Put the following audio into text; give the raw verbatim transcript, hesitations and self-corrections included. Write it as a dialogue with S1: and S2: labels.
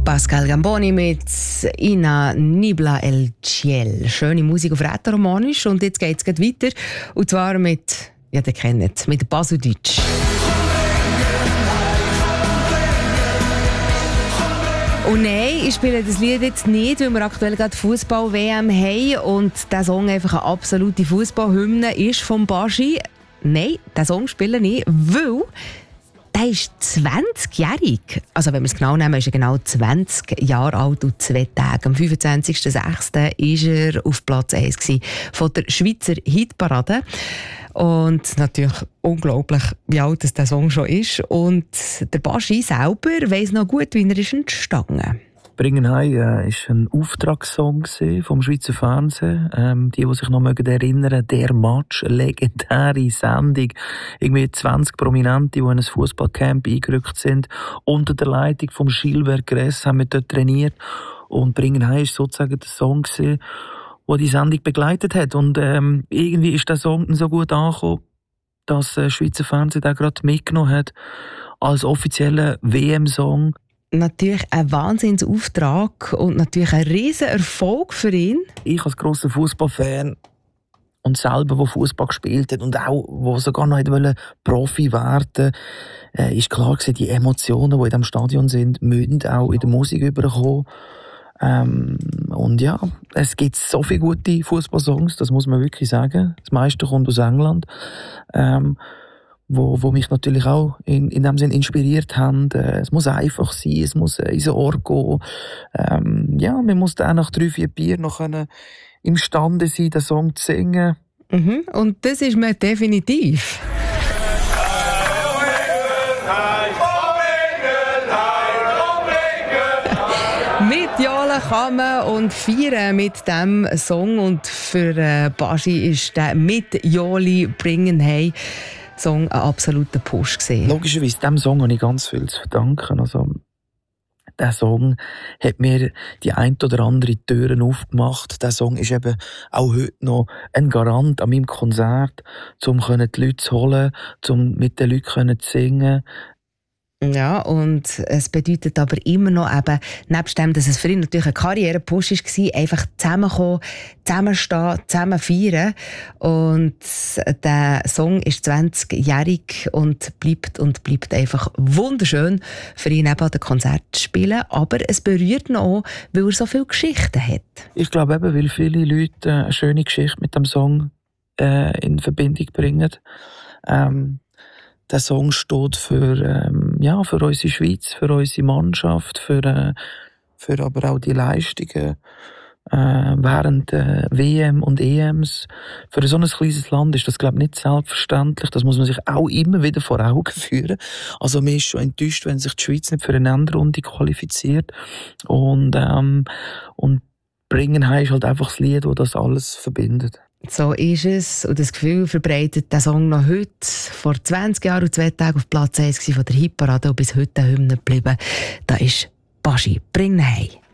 S1: Pascal Gamboni mit «Ina Nibla el Ciel». Schöne Musik auf Rätoromanisch. Und jetzt geht es weiter. Und zwar mit, ja, ihr kennt es, mit Baseldeutsch. Und nein, ich spiele das Lied jetzt nicht, weil wir aktuell gerade Fußball-W M haben und der Song einfach eine absolute Fußballhymne ist vom Baschi. Nein, den Song spiele ich, weil der ist zwanzigjährig. Also wenn wir es genau nehmen, ist er genau zwanzig Jahre alt und zwei Tage. Am fünfundzwanzigsten sechsten war er auf Platz eins von der Schweizer Hitparade. Und natürlich unglaublich, wie alt das der Song schon ist. Und der Baschi selber weiss noch gut, wie er ist entstanden.
S2: «Bringen heim» war äh, ein Auftragssong vom Schweizer Fernsehen. Ähm, die, die sich noch erinnern mögen, «Der Match», eine legendäre Sendung. Irgendwie zwanzig Prominente, die in ein Fußballcamp eingerückt sind. Unter der Leitung von Gilbert Gress haben wir dort trainiert. Und «Bringen heim» war sozusagen der Song, der die Sendung begleitet hat. Und ähm, irgendwie ist der Song so gut angekommen, dass der Schweizer Fernsehen den gerade mitgenommen hat als offizieller W M-Song.
S1: Natürlich ein Wahnsinnsauftrag und natürlich ein riesen Erfolg für ihn.
S2: Ich als grosser Fußballfan und selber, der Fußball gespielt hat und auch, wo sogar noch wollte, Profi werden, äh, ist klar gewesen, die Emotionen, die in diesem Stadion sind, müssen auch in der Musik überkommen. Ähm, und ja, es gibt so viele gute Fußballsongs, das muss man wirklich sagen. Das meiste kommt aus England. Ähm, Wo, wo mich natürlich auch in, in dem Sinn inspiriert haben. Äh, es muss einfach sein, es muss äh, in so Ohr gehen. Ähm, ja, man muss dann nach drei, vier Bier noch können imstande sein, den Song zu singen.
S1: Mhm. Und das ist mir definitiv. Mit Jola kann man und feiern mit diesem Song. Und für äh, Baschi ist der «Mit Joli bringen hey» Song ein absoluter Push gewesen.
S2: Logischerweise, diesem Song habe ich ganz viel zu verdanken. Also, der Song hat mir die ein oder andere Türen aufgemacht. Der Song ist eben auch heute noch ein Garant an meinem Konzert, um die Leute zu holen, um mit den Leuten zu singen.
S1: Ja, und es bedeutet aber immer noch eben, nebst dem, dass es für ihn natürlich ein Karrierepush war, einfach zusammenkommen, zusammenstehen, zusammen feiern. Und der Song ist zwanzigjährig und bleibt und bleibt einfach wunderschön für ihn eben an den Konzert zu spielen. Aber es berührt ihn auch, weil er so viele Geschichten hat.
S2: Ich glaube eben, weil viele Leute eine schöne Geschichte mit dem Song äh, in Verbindung bringen. Ähm, Der Song steht für, ähm, ja, für unsere Schweiz, für unsere Mannschaft, für, äh, für aber auch die Leistungen äh, während äh, W M und E Ms. Für so ein kleines Land ist das, glaube ich, nicht selbstverständlich. Das muss man sich auch immer wieder vor Augen führen. Also man ist schon enttäuscht, wenn sich die Schweiz nicht für eine Endrunde qualifiziert. Und, ähm, und «Bringen heim» ist halt einfach das Lied, das das alles verbindet.
S1: So ist es. Und das Gefühl verbreitet der Song noch heute. Vor zwanzig Jahren und zwei Tagen auf Platz eins von der Hitparade und bis heute eine Hymne geblieben. Da ist «Baschi, bring heim».